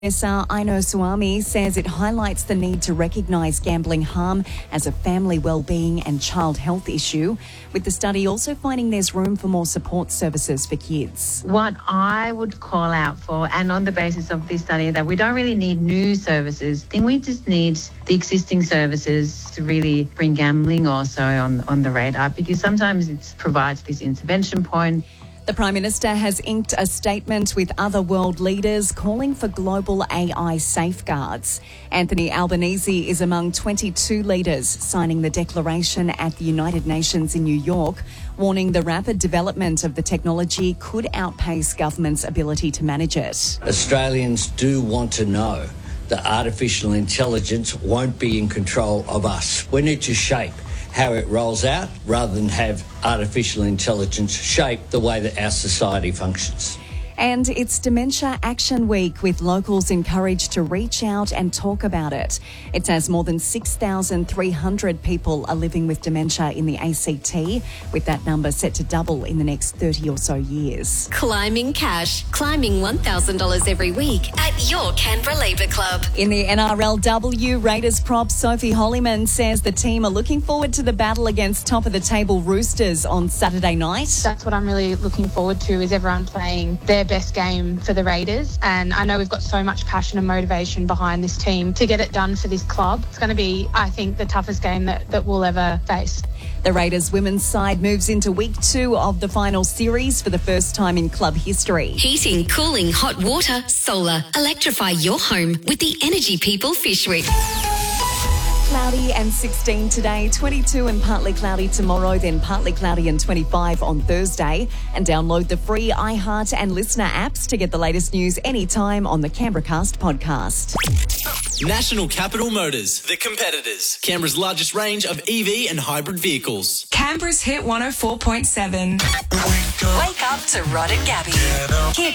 Minister Aino Suami says it highlights the need to recognise gambling harm as a family wellbeing and child health issue, with the study also finding there's room for more support services for kids. What I would call out for, and on the basis of this study, that we don't really need new services. I think we just need the existing services to really bring gambling also on the radar, because sometimes it provides this intervention point. The Prime Minister has inked a statement with other world leaders calling for global AI safeguards. Anthony Albanese is among 22 leaders signing the declaration at the United Nations in New York, warning the rapid development of the technology could outpace governments' ability to manage it. Australians do want to know that artificial intelligence won't be in control of us. We need to shape how it rolls out rather than have artificial intelligence shape the way that our society functions. And it's Dementia Action Week, with locals encouraged to reach out and talk about it. It says more than 6,300 people are living with dementia in the ACT, with that number set to double in the next 30 or so years. Climbing cash. Climbing $1,000 every week at your Canberra Labour Club. In the NRLW, Raiders prop Sophie Holliman says the team are looking forward to the battle against top-of-the-table Roosters on Saturday night. That's what I'm really looking forward to, is everyone playing their best game for the Raiders, and I know we've got so much passion and motivation behind this team to get it done for this club. It's going to be, I think, the toughest game that we'll ever face. The Raiders women's side moves into week 2 of the final series for the first time in club history. Heating, cooling, hot water, solar. Electrify your home with the Energy People Fish Wick. Cloudy and 16 today, 22 and partly cloudy tomorrow, then partly cloudy and 25 on Thursday. And download the free iHeart and Listener apps to get the latest news anytime on the Canberra Cast podcast. National Capital Motors, the competitors. Canberra's largest range of EV and hybrid vehicles. Canberra's Hit 104.7. Wake up to Rod and Gabby. Hit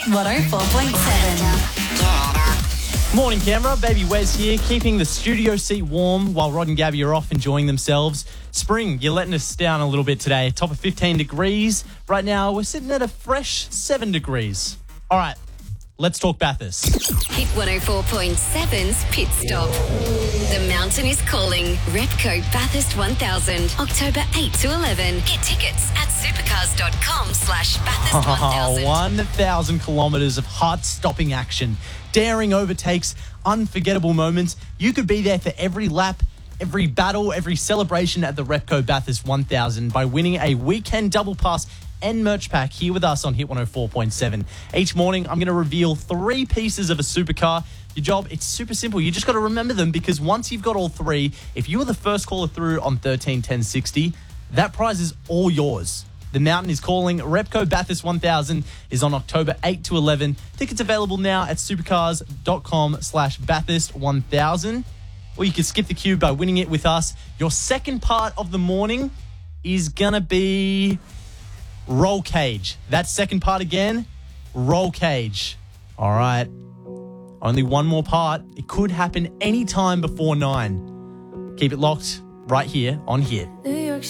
104.7. Morning, Canberra. Baby Wes here, keeping the studio seat warm while Rod and Gabby are off enjoying themselves. Spring, you're letting us down a little bit today. Top of 15 degrees. Right now, we're sitting at a fresh 7 degrees. All right, let's talk Bathurst. Hit 104.7's Pit Stop. The mountain is calling. Repco Bathurst 1000, October 8 to 11. Get tickets at supercars.com/Bathurst 1000. 1,000 kilometres of heart-stopping action. Daring overtakes, unforgettable moments. You could be there for every lap, every battle, every celebration at the Repco Bathurst 1000 by winning a weekend double pass and merch pack here with us on Hit 104.7. Each morning, I'm going to reveal 3 pieces of a supercar. Your job, it's super simple. You just got to remember them, because once you've got all 3, if you were the first caller through on 131060, that prize is all yours. The mountain is calling. Repco Bathurst 1000 is on October 8 to 11. Tickets available now at supercars.com/Bathurst 1000. Or you can skip the queue by winning it with us. Your second part of the morning is going to be roll cage. That second part again, roll cage. All right. Only one more part. It could happen any time before 9. Keep it locked right here on Hit.